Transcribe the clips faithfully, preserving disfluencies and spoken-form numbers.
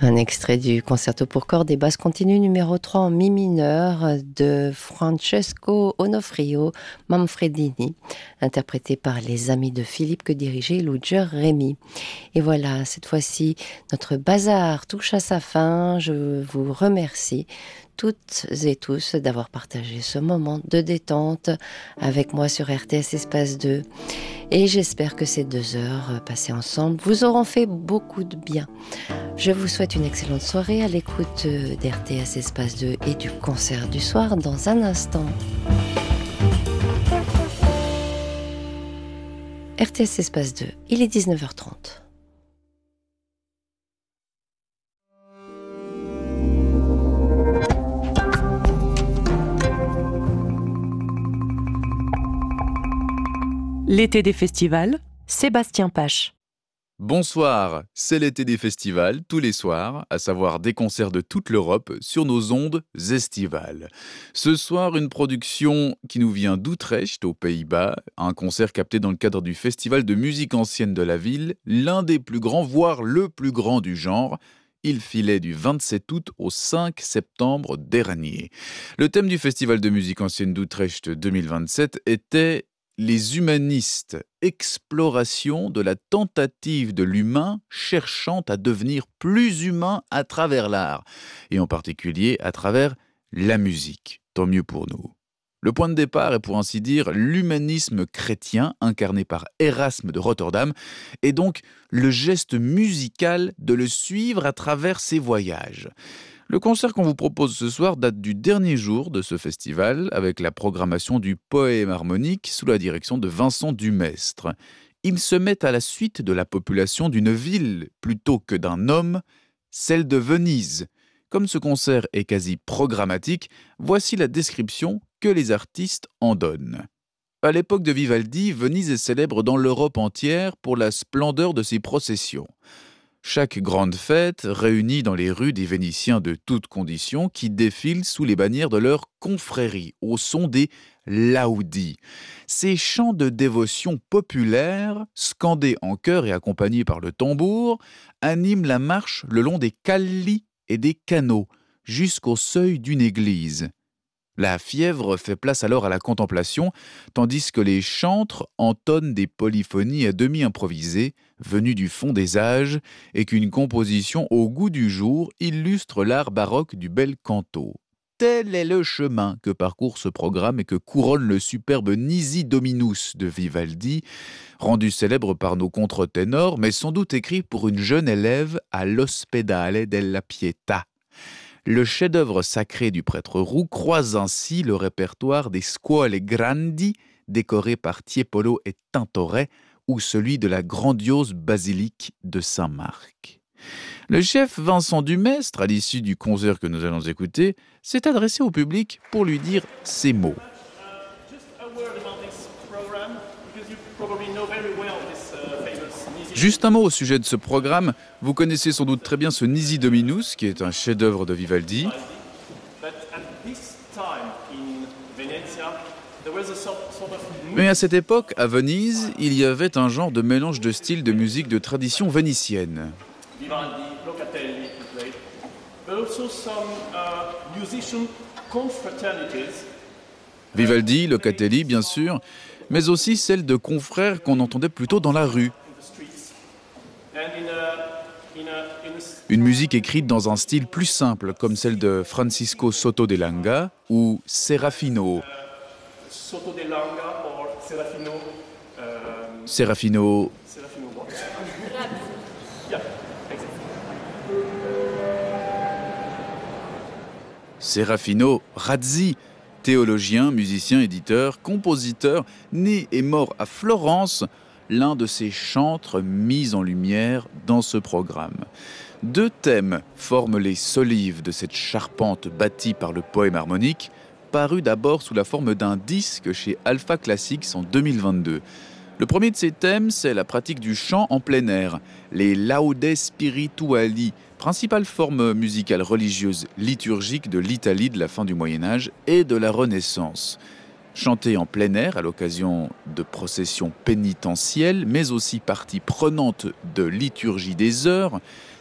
Un extrait du concerto pour cordes et basses continu numéro trois en mi mineur de Francesco Onofrio Manfredini, interprété par les amis de Philippe que dirigeait Luigi Remy. Et voilà, cette fois-ci, notre bazar touche à sa fin. Je vous remercie toutes et tous d'avoir partagé ce moment de détente avec moi sur R T S Espace deux. Et j'espère que ces deux heures passées ensemble vous auront fait beaucoup de bien. Je vous souhaite une excellente soirée à l'écoute d'R T S Espace deux et du concert du soir dans un instant. R T S Espace deux, il est dix-neuf heures trente. L'été des festivals, Sébastien Pache. Bonsoir, c'est l'été des festivals, tous les soirs, à savoir des concerts de toute l'Europe sur nos ondes estivales. Ce soir, une production qui nous vient d'Utrecht, aux Pays-Bas, un concert capté dans le cadre du Festival de musique ancienne de la ville, l'un des plus grands, voire le plus grand du genre. Il filait du vingt-sept août au cinq septembre dernier. Le thème du Festival de musique ancienne d'Utrecht deux mille vingt-sept était les humanistes, exploration de la tentative de l'humain cherchant à devenir plus humain à travers l'art, et en particulier à travers la musique. Tant mieux pour nous. Le point de départ est pour ainsi dire l'humanisme chrétien incarné par Erasme de Rotterdam, et donc le geste musical de le suivre à travers ses voyages. Le concert qu'on vous propose ce soir date du dernier jour de ce festival, avec la programmation du Poème harmonique sous la direction de Vincent Dumestre. Il se met à la suite de la population d'une ville plutôt que d'un homme, celle de Venise. Comme ce concert est quasi programmatique, voici la description que les artistes en donnent. À l'époque de Vivaldi, Venise est célèbre dans l'Europe entière pour la splendeur de ses processions. Chaque grande fête réunit dans les rues des Vénitiens de toutes conditions qui défilent sous les bannières de leur confrérie, au son des laudis. Ces chants de dévotion populaire, scandés en chœur et accompagnés par le tambour, animent la marche le long des calli et des canaux, jusqu'au seuil d'une église. La fièvre fait place alors à la contemplation, tandis que les chantres entonnent des polyphonies à demi improvisées, venues du fond des âges, et qu'une composition au goût du jour illustre l'art baroque du bel canto. Tel est le chemin que parcourt ce programme et que couronne le superbe Nisi Dominus de Vivaldi, rendu célèbre par nos contre-ténors, mais sans doute écrit pour une jeune élève à l'Ospedale della Pietà. Le chef-d'œuvre sacré du prêtre roux croise ainsi le répertoire des Scuole Grandi, décoré par Tiepolo et Tintoret, ou celui de la grandiose basilique de Saint-Marc. Le chef Vincent Dumestre, à l'issue du concert que nous allons écouter, s'est adressé au public pour lui dire ces mots. Juste un mot au sujet de ce programme. Vous connaissez sans doute très bien ce Nisi Dominus, qui est un chef-d'œuvre de Vivaldi. Mais à cette époque, à Venise, il y avait un genre de mélange de styles de musique de tradition vénitienne. Vivaldi, Locatelli, bien sûr, mais aussi celle de confrères qu'on entendait plutôt dans la rue. Une musique écrite dans un style plus simple, comme celle de Francisco Soto de Langa ou Serafino. Serafino. Serafino Razzi, théologien, musicien, éditeur, compositeur, né et mort à Florence, l'un de ces chantres mis en lumière dans ce programme. Deux thèmes forment les solives de cette charpente bâtie par le poème harmonique, paru d'abord sous la forme d'un disque chez Alpha Classics en deux mille vingt-deux. Le premier de ces thèmes, c'est la pratique du chant en plein air, les Laude Spirituali, principale forme musicale religieuse liturgique de l'Italie de la fin du Moyen-Âge et de la Renaissance. Chanté en plein air à l'occasion de processions pénitentielles, mais aussi partie prenante de liturgie des heures,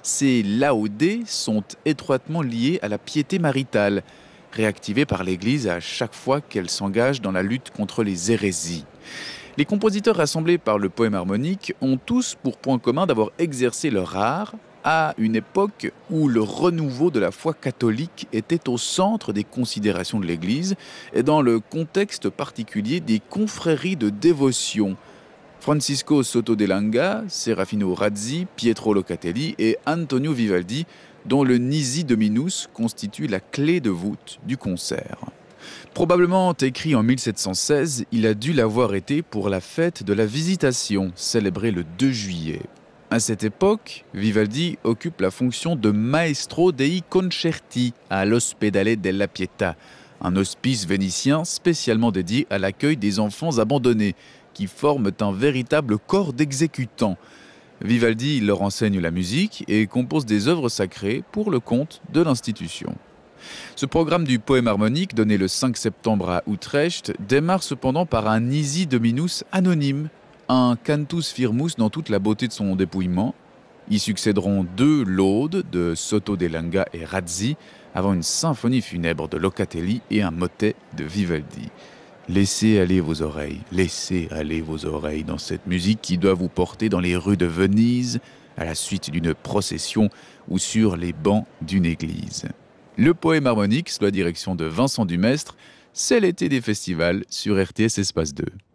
Ces laudés sont étroitement liés à la piété maritale, réactivée par l'Église à chaque fois qu'elle s'engage dans la lutte contre les hérésies. Les compositeurs rassemblés par le poème harmonique ont tous pour point commun d'avoir exercé leur art à une époque où le renouveau de la foi catholique était au centre des considérations de l'Église et dans le contexte particulier des confréries de dévotion. Francisco Soto de Langa, Serafino Razzi, Pietro Locatelli et Antonio Vivaldi, dont le Nisi Dominus constitue la clé de voûte du concert. Probablement écrit en mille sept cent seize, il a dû l'avoir été pour la fête de la Visitation, célébrée le deux juillet. À cette époque, Vivaldi occupe la fonction de Maestro dei Concerti à l'Ospedale della Pietà, un hospice vénitien spécialement dédié à l'accueil des enfants abandonnés, qui forment un véritable corps d'exécutants. Vivaldi leur enseigne la musique et compose des œuvres sacrées pour le compte de l'institution. Ce programme du poème harmonique, donné le cinq septembre à Utrecht, démarre cependant par un Nisi Dominus anonyme, un cantus firmus dans toute la beauté de son dépouillement. Y succéderont deux laudes de Soto de Langa et Razzi, avant une symphonie funèbre de Locatelli et un motet de Vivaldi. Laissez aller vos oreilles, laissez aller vos oreilles dans cette musique qui doit vous porter dans les rues de Venise, à la suite d'une procession ou sur les bancs d'une église. Le poème harmonique, sous la direction de Vincent Dumestre, c'est l'été des festivals sur R T S Espace deux.